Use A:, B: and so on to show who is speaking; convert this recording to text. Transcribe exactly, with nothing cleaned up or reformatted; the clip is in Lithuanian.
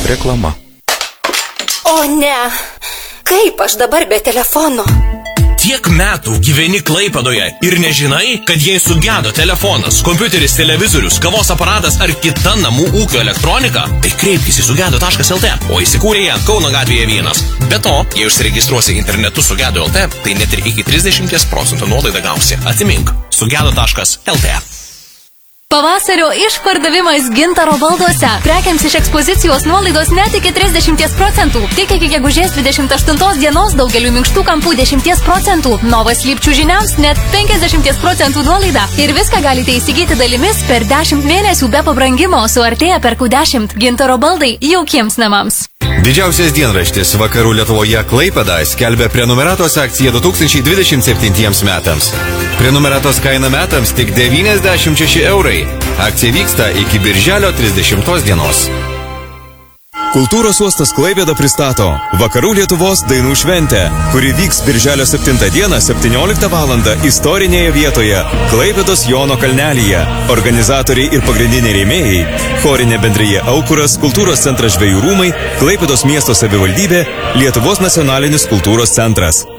A: Reklama.
B: O ne, kaip aš dabar be telefono?
C: Tiek metų gyveni Klaipėdoje ir nežinai, kad jei sugedo telefonas, kompiuteris, televizorius, kavos aparatas ar kita namų ūkio elektronika, tai kreipkis į sugedo taškas el te, o įsikūrėje Kauno gatvėje vienas. Be to, jei užsiregistruosi internetu sugedo taškas el te, tai net ir iki trisdešimt procentų nuolaidą gausi. Atsimink, sugedo taškas el te.
D: Pavasario išpardavimas Gintaro balduose. Prekiams iš ekspozicijos nuolaidos net iki trisdešimt procentų. Tik iki gegužės dvidešimt aštuntos dienos daugeliu minkštų kampų dešimt procentų. Novas lipčių žiniams net penkiasdešimt procentų nuolaida. Ir viską galite įsigyti dalimis per dešimt mėnesių be pabrangimo. Suartėja perku dešimt. Gintaro baldai jaukiems namams.
E: Didžiausias dienraštis Vakarų Lietuvoje Klaipėda skelbia prenumeratos akciją du tūkstančiai dvidešimt septintiems metams. Prenumeratos kaina metams tik devyniasdešimt šeši eurai. Akcija vyksta iki birželio trisdešimtos dienos.
F: Kultūros uostas Klaipėda pristato Vakarų Lietuvos dainų šventę, kuri vyks birželio septintą dieną septynioliktą valandą istorinėje vietoje Klaipėdos Jono kalnelyje. Organizatoriai ir pagrindiniai rėmėjai – chorinė bendrija Aukuras, kultūros centras Žvejų rūmai, Klaipėdos miesto savivaldybė, Lietuvos nacionalinis kultūros centras.